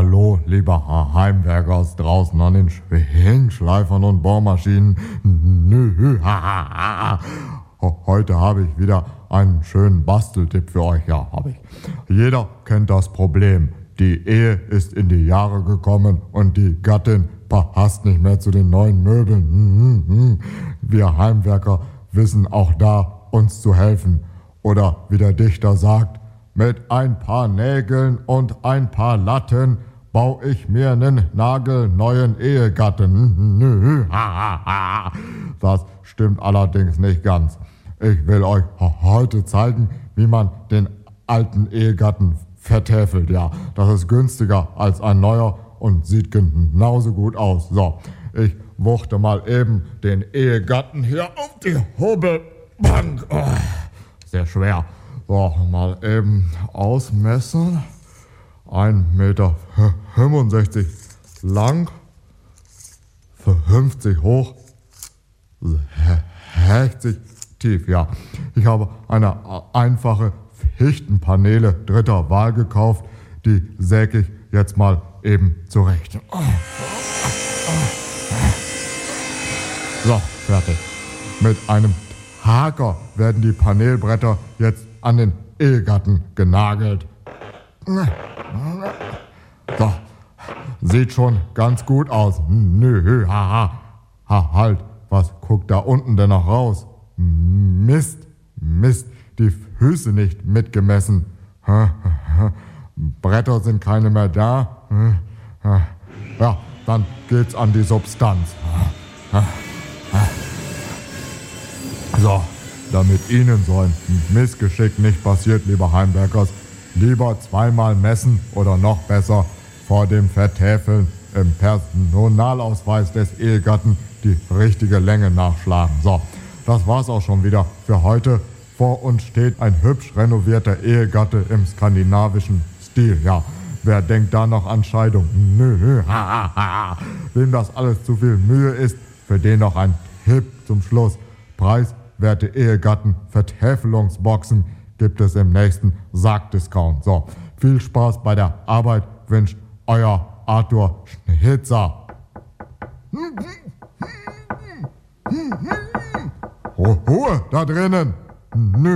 Hallo, lieber Heimwerker draußen an den Schwingschleifern und Bohrmaschinen. Heute habe ich wieder einen schönen Basteltipp für euch. Ja, habe ich. Jeder kennt das Problem. Die Ehe ist in die Jahre gekommen und die Gattin passt nicht mehr zu den neuen Möbeln. Wir Heimwerker wissen auch da, uns zu helfen. Oder wie der Dichter sagt, mit ein paar Nägeln und ein paar Latten bau ich mir nen nagelneuen Ehegatten. Das stimmt allerdings nicht ganz. Ich will euch heute zeigen, wie man den alten Ehegatten vertäfelt. Ja, das ist günstiger als ein neuer und sieht genauso gut aus. So, ich wuchte mal eben den Ehegatten hier auf die Hobelbank. Oh, sehr schwer. So, mal eben ausmessen. 1,65 Meter lang, 50 hoch, 60 tief. Ja, ich habe eine einfache Fichtenpaneele dritter Wahl gekauft. Die säge ich jetzt mal eben zurecht. So, fertig. Mit einem Haker werden die Paneelbretter jetzt an den Ehegatten genagelt. So, sieht schon ganz gut aus. Nö, halt, was guckt da unten denn noch raus? Mist, die Füße nicht mitgemessen. Bretter sind keine mehr da. Ja, dann geht's an die Substanz. So, damit Ihnen so ein Missgeschick nicht passiert, liebe Heimwerkers, lieber zweimal messen oder noch besser vor dem Vertäfeln im Personalausweis des Ehegatten die richtige Länge nachschlagen. So, das war's auch schon wieder für heute. Vor uns steht ein hübsch renovierter Ehegatte im skandinavischen Stil. Ja, wer denkt da noch an Scheidung? Nö, wem das alles zu viel Mühe ist, für den noch ein Tipp zum Schluss. Preiswerte Ehegatten, Vertäfelungsboxen gibt es im nächsten Sargdiscount. So, viel Spaß bei der Arbeit wünscht euer Arthur Schnitzer. Ruhe da drinnen! Nö.